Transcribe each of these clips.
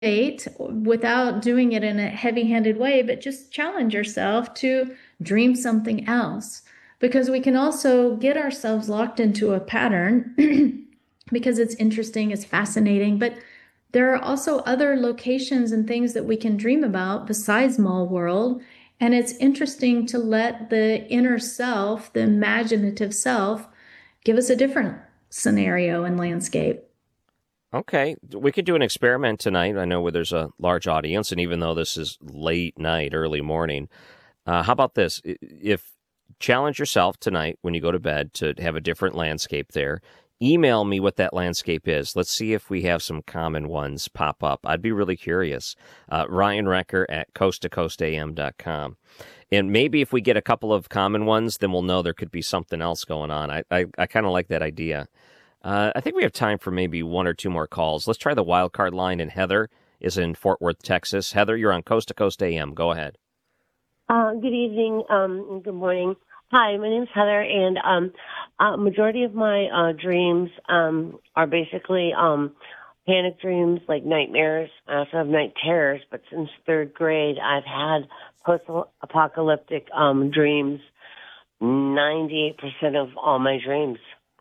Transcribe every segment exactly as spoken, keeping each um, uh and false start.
without doing it in a heavy-handed way, but just challenge yourself to dream something else. Because we can also get ourselves locked into a pattern because it's interesting, it's fascinating, but there are also other locations and things that we can dream about besides Mall World. And it's interesting to let the inner self, the imaginative self, give us a different scenario and landscape. Okay, we could do an experiment tonight. I know where there's a large audience, and even though this is late night, early morning, uh, how about this? If challenge yourself tonight when you go to bed to have a different landscape there. Email me what that landscape is. Let's see if we have some common ones pop up. I'd be really curious. Uh, Ryan Wrecker at coast to coast a m dot com. And maybe if we get a couple of common ones, then we'll know there could be something else going on. I I, I kind of like that idea. Uh, I think we have time for maybe one or two more calls. Let's try the wild card line, and Heather is in Fort Worth, Texas. Heather, you're on Coast to Coast A M. Go ahead. Uh, good evening. Um, good morning. Hi, my name's Heather, and um, a majority of my uh, dreams um, are basically um, panic dreams, like nightmares. I also have night terrors, but since third grade, I've had post-apocalyptic um, dreams. ninety-eight percent of all my dreams.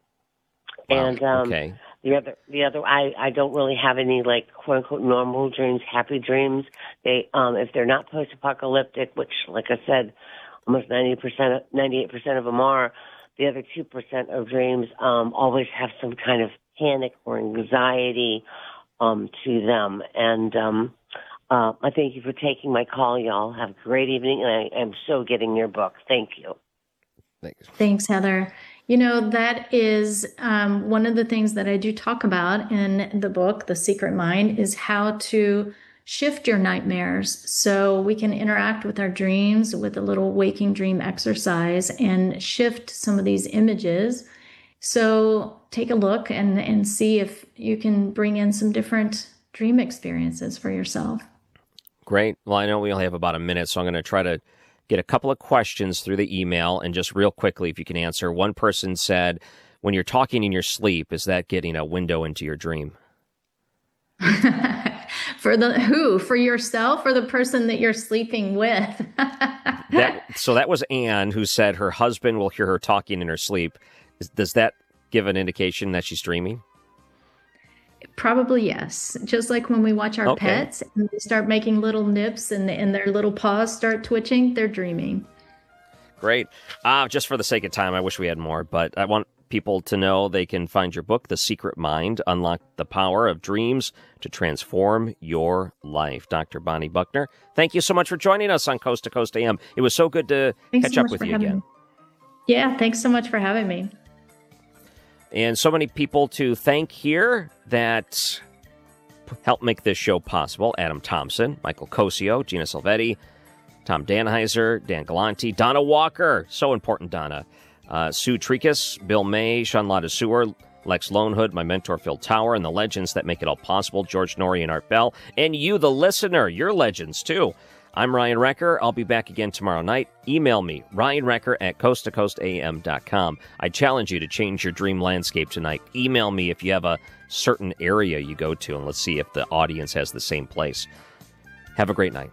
Wow. And um, okay. the other, the other, I, I don't really have any like quote unquote normal dreams, happy dreams. They, um, if they're not post-apocalyptic, which, like I said, almost ninety percent, ninety-eight percent of them are. The other two percent of dreams um, always have some kind of panic or anxiety um, to them. And um, uh, I thank you for taking my call, y'all. Have a great evening, and I am so getting your book. Thank you. Thanks. Thanks, Heather. You know, that is um, one of the things that I do talk about in the book, The Secret Mind, is how to shift your nightmares so we can interact with our dreams with a little waking dream exercise and shift some of these images. So take a look and, and see if you can bring in some different dream experiences for yourself. Great. Well, I know we only have about a minute, so I'm going to try to get a couple of questions through the email, and just real quickly, if you can answer. One person said, when you're talking in your sleep, is that getting a window into your dream? For the who? For yourself or the person that you're sleeping with? that, so that was Anne, who said her husband will hear her talking in her sleep. Is, does that give an indication that she's dreaming? Probably yes. Just like when we watch our okay. pets and they start making little nips and, and their little paws start twitching, they're dreaming. Great. Uh, just for the sake of time, I wish we had more, but I want people to know they can find your book, The Secret Mind, Unlock the Power of Dreams to Transform Your Life. Doctor Bonnie Buckner, thank you so much for joining us on Coast to Coast A M. It was so good to thanks catch so up with you again. Me. Yeah, thanks so much for having me. And so many people to thank here that helped make this show possible. Adam Thompson, Michael Cosio, Gina Silvetti, Tom Danheiser, Dan Galanti, Donna Walker. So important, Donna. Uh, Sue Tricus, Bill May, Sean Ladaseur, Lex Lonehood, my mentor Phil Tower, and the legends that make it all possible, George Norrie and Art Bell. And you, the listener, you're legends too. I'm Ryan Wrecker. I'll be back again tomorrow night. Email me, ryan wrecker at coast to coast a m dot com. I challenge you to change your dream landscape tonight. Email me if you have a certain area you go to, and let's see if the audience has the same place. Have a great night.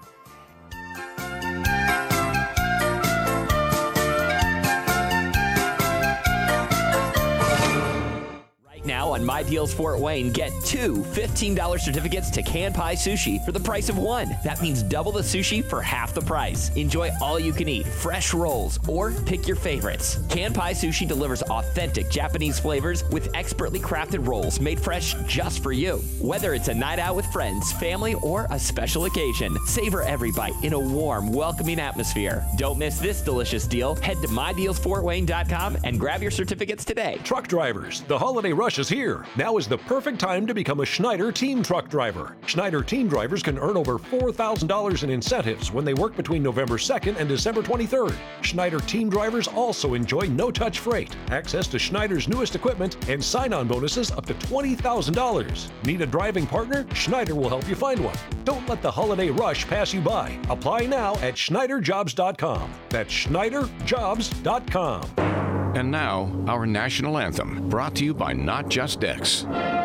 Now on My Deals Fort Wayne, get two fifteen dollars certificates to Can Pie Sushi for the price of one. That means double the sushi for half the price. Enjoy all you can eat, fresh rolls, or pick your favorites. Can Pie Sushi delivers authentic Japanese flavors with expertly crafted rolls made fresh just for you. Whether it's a night out with friends, family, or a special occasion, savor every bite in a warm, welcoming atmosphere. Don't miss this delicious deal. Head to my deals fort wayne dot com and grab your certificates today. Truck drivers, the holiday rush is here. Now is the perfect time to become a Schneider Team Truck Driver. Schneider Team Drivers can earn over four thousand dollars in incentives when they work between November second and December twenty-third. Schneider Team Drivers also enjoy no-touch freight, access to Schneider's newest equipment, and sign-on bonuses up to twenty thousand dollars. Need a driving partner? Schneider will help you find one. Don't let the holiday rush pass you by. Apply now at schneider jobs dot com. That's schneider jobs dot com. And now, our national anthem, brought to you by Not Just X.